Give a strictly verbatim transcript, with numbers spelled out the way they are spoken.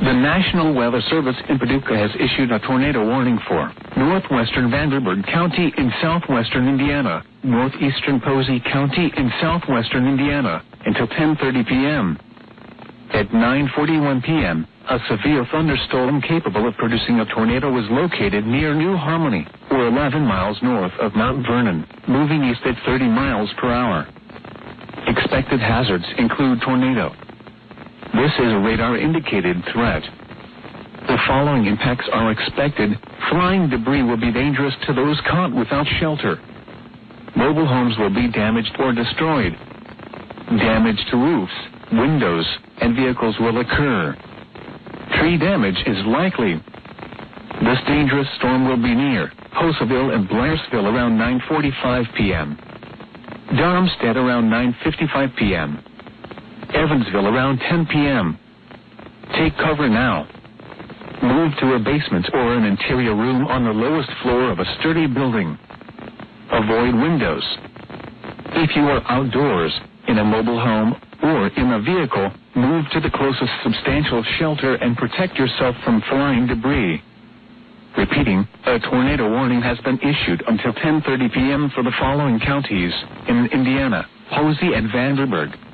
The National Weather Service in Paducah has issued a tornado warning for northwestern Vanderburgh County in southwestern Indiana, northeastern Posey County in southwestern Indiana, until ten thirty p.m. At nine forty-one p.m., a severe thunderstorm capable of producing a tornado was located near New Harmony, or eleven miles north of Mount Vernon, moving east at thirty miles per hour. Expected hazards include tornado. This is a radar-indicated threat. The following impacts are expected. Flying debris will be dangerous to those caught without shelter. Mobile homes will be damaged or destroyed. Damage to roofs, windows, and vehicles will occur. Tree damage is likely. This dangerous storm will be near Poseville and Blairsville around nine forty-five p.m. Darmstadt around nine fifty-five p.m. Evansville around ten p.m. Take cover now. Move to a basement or an interior room on the lowest floor of a sturdy building. Avoid windows. If you are outdoors, in a mobile home, or in a vehicle, move to the closest substantial shelter and protect yourself from flying debris. Repeating, a tornado warning has been issued until ten thirty p.m. for the following counties in Indiana: Posey and Vanderburgh,